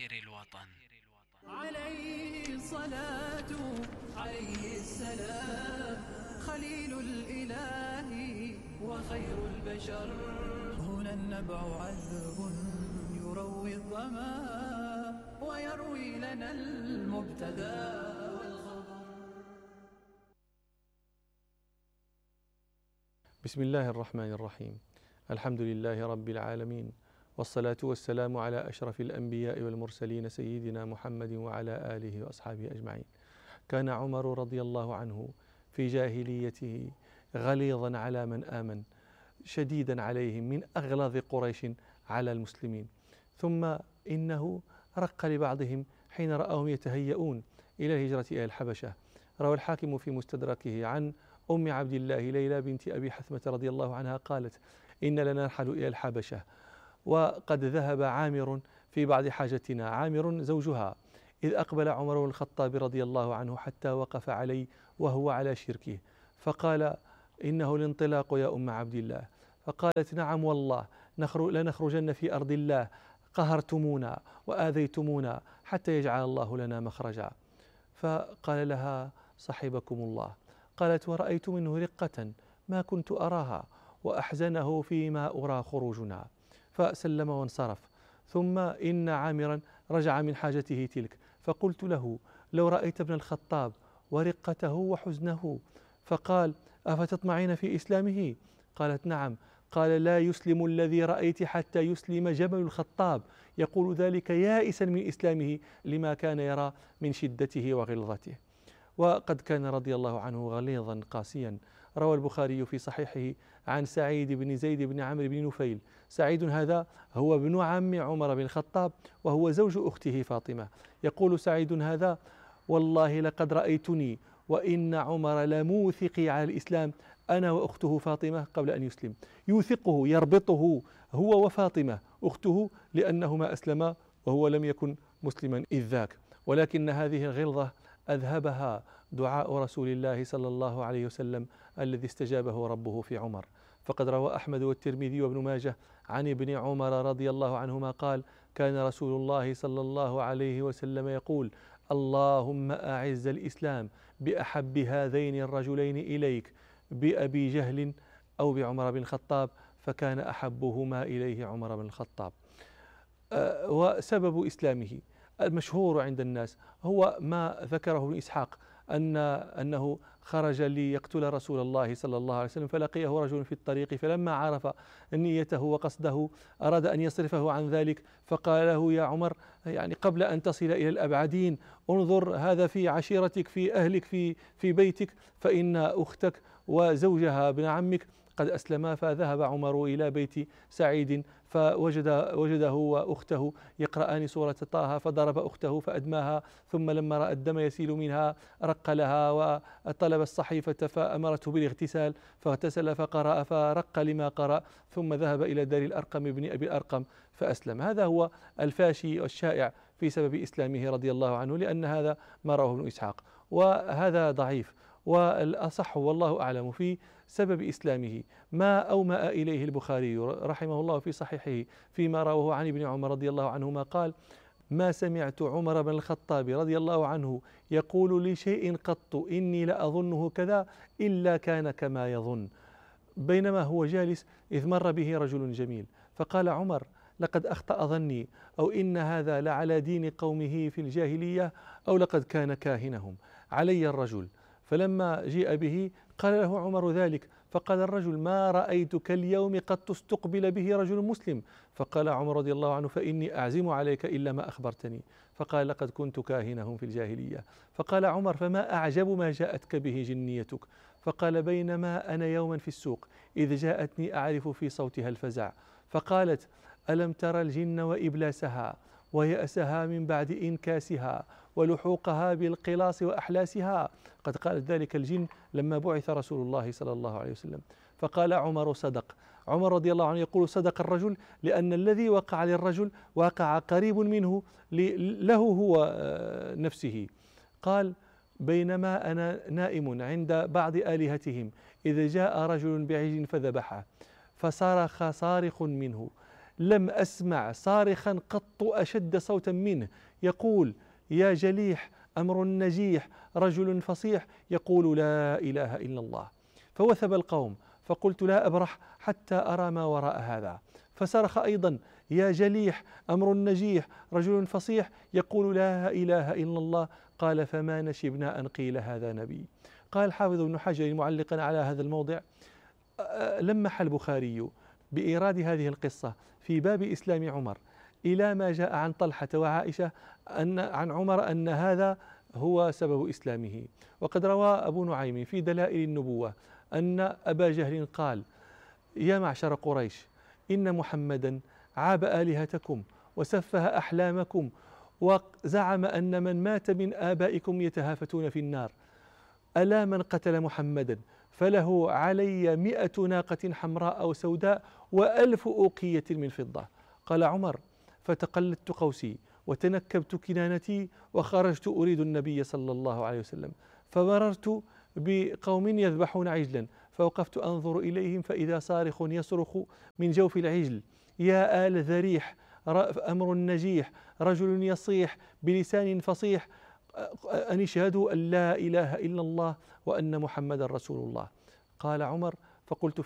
الوطن. عليه الصلاة عليه السلام، خليل الإله وخير البشر. هنا النبع عذب يروي الظما ويروي لنا المبتدى والخبر. بسم الله الرحمن الرحيم. الحمد لله رب العالمين، والصلاة والسلام على أشرف الأنبياء والمرسلين سيدنا محمد وعلى آله وأصحابه أجمعين. كان عمر رضي الله عنه في جاهليته غليظا على من آمن، شديدا عليهم، من أغلظ قريش على المسلمين. ثم إنه رق لبعضهم حين رأهم يتهيئون إلى الهجرة إلى الحبشة. روى الحاكم في مستدركه عن أم عبد الله ليلى بنت أبي حثمة رضي الله عنها قالت: إن لنرحل إلى الحبشة وقد ذهب عامر في بعض حاجتنا، عامر زوجها، إذ أقبل عمر بن الخطاب رضي الله عنه حتى وقف علي وهو على شركه، فقال: إنه الانطلاق يا أم عبد الله. فقالت: نعم والله لنخرجن في أرض الله، قهرتمونا وآذيتمونا حتى يجعل الله لنا مخرجا. فقال لها: صحبكم الله. قالت: ورأيت منه رقة ما كنت أراها، وأحزنه فيما أرى خروجنا. فسلم وانصرف. ثم إن عامرا رجع من حاجته تلك، فقلت له: لو رأيت ابن الخطاب ورقته وحزنه. فقال: أفتطمعين في إسلامه؟ قالت: نعم. قال: لا يسلم الذي رأيت حتى يسلم جبل الخطاب. يقول ذلك يائسا من إسلامه لما كان يرى من شدته وغلظته. وقد كان رضي الله عنه غليظا قاسيا. روى البخاري في صحيحه عن سعيد بن زيد بن عمرو بن نفيل. سعيد هذا هو ابن عم عمر بن الخطاب، وهو زوج أخته فاطمة. يقول سعيد هذا: والله لقد رأيتني وإن عمر لموثقي على الإسلام، أنا وأخته فاطمة قبل أن يسلم، يوثقه يربطه هو وفاطمة أخته، لأنهما أسلما وهو لم يكن مسلما إذ ذاك. ولكن هذه الغلظة أذهبها دعاء رسول الله صلى الله عليه وسلم الذي استجابه ربه في عمر. فقد روى أحمد والترمذي وابن ماجه عن ابن عمر رضي الله عنهما قال: كان رسول الله صلى الله عليه وسلم يقول: اللهم أعز الإسلام بأحب هذين الرجلين إليك، بأبي جهل أو بعمر بن الخطاب، فكان أحبهما إليه عمر بن الخطاب. وسبب إسلامه المشهور عند الناس هو ما ذكره ابن إسحاق، أنه خرج ليقتل رسول الله صلى الله عليه وسلم، فلقيه رجل في الطريق، فلما عرف نيته وقصده أراد أن يصرفه عن ذلك، فقال له: يا عمر، يعني قبل أن تصل إلى الأبعدين انظر هذا في عشيرتك، في أهلك، في بيتك، فإن أختك وزوجها ابن عمك قد أسلما. فذهب عمر إلى بيت سعيد فوجده وأخته يقرآن سورة طه، فضرب أخته فأدماها، ثم لما رأى الدم يسيل منها رق لها وطلب الصحيفة فأمرته بالاغتسال، فاغتسل فقرأ فرق لما قرأ، ثم ذهب إلى دار الأرقم بن أبي الأرقم فأسلم. هذا هو الفاشي والشائع في سبب إسلامه رضي الله عنه، لأن هذا ما رواه ابن إسحاق، وهذا ضعيف. والأصح والله أعلم في سبب إسلامه ما أومأ إليه البخاري رحمه الله في صحيحه فيما رواه عن ابن عمر رضي الله عنهما قال: ما سمعت عمر بن الخطاب رضي الله عنه يقول لشيء قط إني لأظنه كذا إلا كان كما يظن. بينما هو جالس إذ مر به رجل جميل، فقال عمر: لقد أخطأ ظني، أو إن هذا لعلى دين قومه في الجاهلية، أو لقد كان كاهنهم علي الرجل. فلما جيء به قال له عمر ذلك، فقال الرجل: ما رأيتك اليوم قد استقبل به رجل مسلم. فقال عمر رضي الله عنه: فإني أعزم عليك إلا ما أخبرتني. فقال: لقد كنت كاهنهم في الجاهلية. فقال عمر: فما أعجب ما جاءتك به جنيتك؟ فقال: بينما أنا يوما في السوق إذ جاءتني أعرف في صوتها الفزع، فقالت: ألم ترى الجن وإبلاسها ويأسها من بعد إنكاسها ولحوقها بالقلاص وأحلاسها؟ قد قالت ذلك الجن لما بعث رسول الله صلى الله عليه وسلم. فقال عمر: صدق. عمر رضي الله عنه يقول: صدق الرجل، لأن الذي وقع للرجل وقع قريب منه له هو نفسه. قال: بينما أنا نائم عند بعض آلهتهم إذ جاء رجل بعجل فذبحه، فصرخ صارخ منه: لم أسمع صارخا قط أشد صوتا منه يقول: يا جليح أمر نجيح رجل فصيح يقول لا إله إلا الله. فوثب القوم، فقلت لا أبرح حتى أرى ما وراء هذا. فصرخ أيضا: يا جليح أمر نجيح رجل فصيح يقول لا إله إلا الله. قال: فما نشبنا أن قيل هذا نبي. قال الحافظ ابن حجر معلقا على هذا الموضع: لمح البخاري بإيراد هذه القصة في باب إسلام عمر إلى ما جاء عن طلحة وعائشة عن عمر أن هذا هو سبب إسلامه. وقد روى أبو نعيم في دلائل النبوة أن أبا جهل قال: يا معشر قريش، إن محمدا عاب آلهتكم وسفه أحلامكم وزعم أن من مات من آبائكم يتهافتون في النار، ألا من قتل محمدا فله علي 100 ناقة حمراء أو سوداء و1000 أوقية من فضة. قال عمر: فتقلدت قوسي وتنكبت كنانتي وخرجت أريد النبي صلى الله عليه وسلم، فمررت بقوم يذبحون عجلا فوقفت أنظر إليهم فإذا صارخ يصرخ من جوف العجل: يا آل ذريح أمر نجيح رجل يصيح بلسان فصيح أن اشهدوا أن لا إله إلا الله وأن محمد رسول الله. قال عمر: فقلت